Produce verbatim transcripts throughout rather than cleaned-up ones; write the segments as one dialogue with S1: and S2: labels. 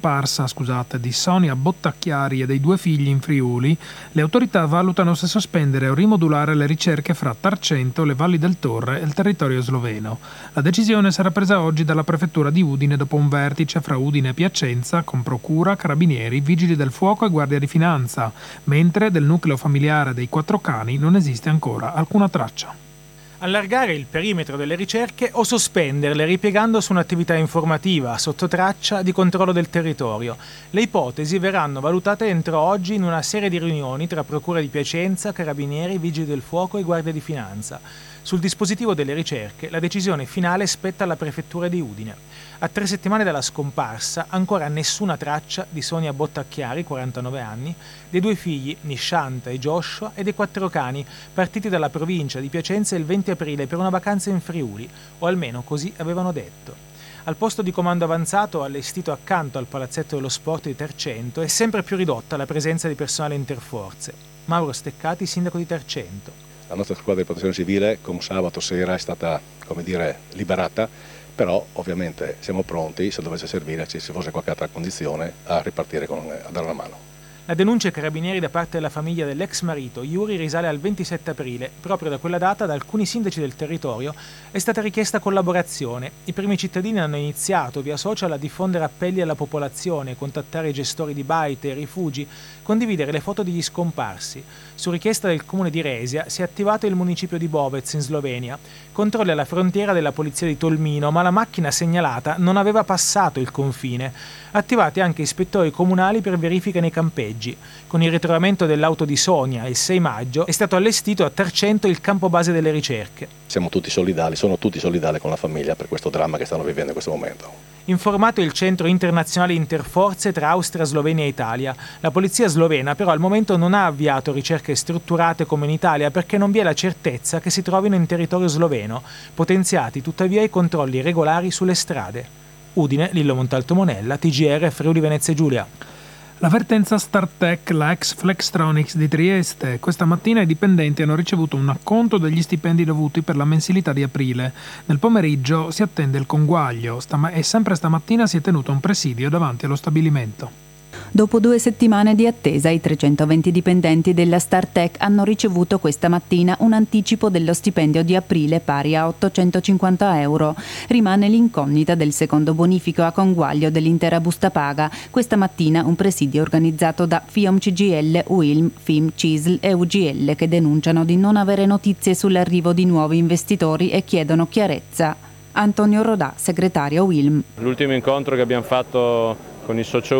S1: scomparsa, scusate, di Sonia Bottacchiari e dei due figli in Friuli, le autorità valutano se sospendere o rimodulare le ricerche fra Tarcento, le Valli del Torre e il territorio sloveno. La decisione sarà presa oggi dalla prefettura di Udine dopo un vertice fra Udine e Piacenza con procura, carabinieri, vigili del fuoco e guardia di finanza, mentre del nucleo familiare dei quattro cani non esiste ancora alcuna traccia.
S2: Allargare il perimetro delle ricerche o sospenderle ripiegando su un'attività informativa, sotto traccia di controllo del territorio. Le ipotesi verranno valutate entro oggi in una serie di riunioni tra Procura di Piacenza, Carabinieri, Vigili del Fuoco e Guardia di Finanza. Sul dispositivo delle ricerche la decisione finale spetta alla Prefettura di Udine. A tre settimane dalla scomparsa, ancora nessuna traccia di Sonia Bottacchiari, quarantanove anni, dei due figli, Nishanta e Joshua, e dei quattro cani, partiti dalla provincia di Piacenza il venti aprile per una vacanza in Friuli, o almeno così avevano detto. Al posto di comando avanzato, allestito accanto al Palazzetto dello Sport di Tarcento, è sempre più ridotta la presenza di personale interforze. Mauro Steccati, sindaco di Tarcento.
S3: La nostra squadra di protezione civile, come sabato sera, è stata, come dire, liberata, però ovviamente siamo pronti, se dovesse servire, se ci fosse qualche altra condizione, a ripartire con, a dare la mano.
S2: La denuncia ai carabinieri da parte della famiglia dell'ex marito Yuri risale al ventisette aprile. Proprio da quella data da alcuni sindaci del territorio è stata richiesta collaborazione. I primi cittadini hanno iniziato via social a diffondere appelli alla popolazione, contattare i gestori di baite e rifugi, condividere le foto degli scomparsi. Su richiesta del comune di Resia si è attivato il municipio di Bovec in Slovenia. Controlli alla frontiera della polizia di Tolmino, ma la macchina segnalata non aveva passato il confine. Attivati anche ispettori comunali per verifica nei campeggi. Con il ritrovamento dell'auto di Sonia il sei maggio è stato allestito a Tarcento il campo base delle ricerche.
S3: Siamo tutti solidali, sono tutti solidali con la famiglia per questo dramma che stanno vivendo in questo momento.
S2: Informato il Centro Internazionale Interforze tra Austria, Slovenia e Italia. La polizia slovena però al momento non ha avviato ricerche strutturate come in Italia perché non vi è la certezza che si trovino in territorio sloveno, potenziati tuttavia i controlli regolari sulle strade. Udine, Lillo Montalto Monella, T G R, Friuli Venezia Giulia.
S1: L'avvertenza Startech, la ex Flextronics di Trieste. Questa mattina i dipendenti hanno ricevuto un acconto degli stipendi dovuti per la mensilità di aprile. Nel pomeriggio si attende il conguaglio Stama- e sempre stamattina si è tenuto un presidio davanti allo stabilimento.
S4: Dopo due settimane di attesa, i trecentoventi dipendenti della Startech hanno ricevuto questa mattina un anticipo dello stipendio di aprile pari a ottocentocinquanta euro. Rimane l'incognita del secondo bonifico a conguaglio dell'intera busta paga. Questa mattina un presidio organizzato da FIOM C G L, U I L M, F I M, C I S L e U G L che denunciano di non avere notizie sull'arrivo di nuovi investitori e chiedono chiarezza. Antonio Rodà, segretario U I L M.
S5: L'ultimo incontro che abbiamo fatto con il socio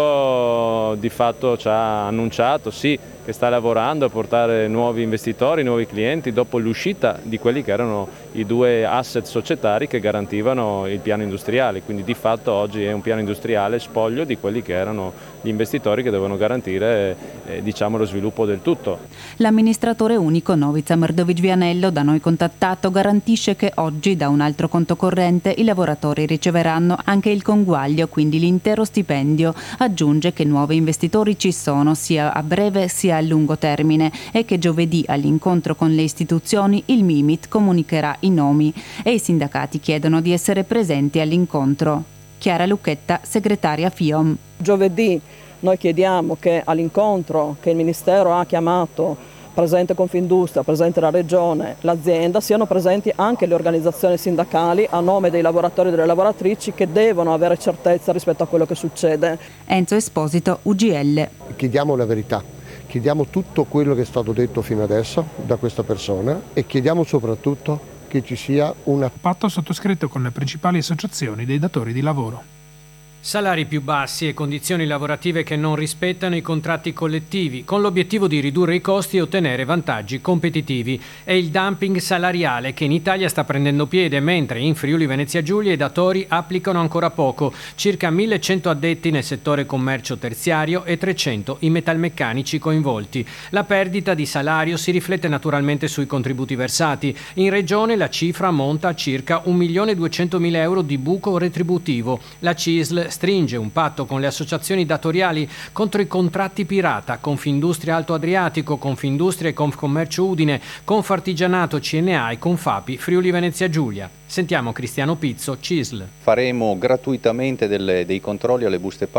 S5: unico di fatto ci ha annunciato sì che sta lavorando a portare nuovi investitori, nuovi clienti dopo l'uscita di quelli che erano i due asset societari che garantivano il piano industriale, quindi di fatto oggi è un piano industriale spoglio di quelli che erano gli investitori che devono garantire eh, diciamo lo sviluppo del tutto.
S4: L'amministratore unico Novica Mrdovic Vianello, da noi contattato, garantisce che oggi da un altro conto corrente i lavoratori riceveranno anche il conguaglio, quindi l'intero stipendio. Aggiunge che nuovi investitori ci sono sia a breve sia a lungo termine e che giovedì all'incontro con le istituzioni il Mimit comunicherà i nomi e i sindacati chiedono di essere presenti all'incontro. Chiara Lucchetta, segretaria FIOM.
S6: Giovedì noi chiediamo che all'incontro che il Ministero ha chiamato, presente Confindustria, presente la Regione, l'azienda, siano presenti anche le organizzazioni sindacali a nome dei lavoratori e delle lavoratrici che devono avere certezza rispetto a quello che succede.
S4: Enzo Esposito, U G L.
S7: Chiediamo la verità, chiediamo tutto quello che è stato detto fino adesso da questa persona e chiediamo soprattutto che ci sia un
S1: patto sottoscritto con le principali associazioni dei datori di lavoro.
S8: Salari più bassi e condizioni lavorative che non rispettano i contratti collettivi, con l'obiettivo di ridurre i costi e ottenere vantaggi competitivi. È il dumping salariale che in Italia sta prendendo piede, mentre in Friuli Venezia Giulia i datori applicano ancora poco, circa millecento addetti nel settore commercio terziario e trecento i metalmeccanici coinvolti. La perdita di salario si riflette naturalmente sui contributi versati. In regione la cifra ammonta a circa un milione duecentomila euro di buco retributivo. La C I S L stringe un patto con le associazioni datoriali contro i contratti pirata, Confindustria Alto Adriatico, Confindustria e Confcommercio Udine, Confartigianato C N A e Confapi Friuli Venezia Giulia. Sentiamo Cristiano Pizzo, C I S L.
S9: Faremo gratuitamente delle, dei controlli alle buste paga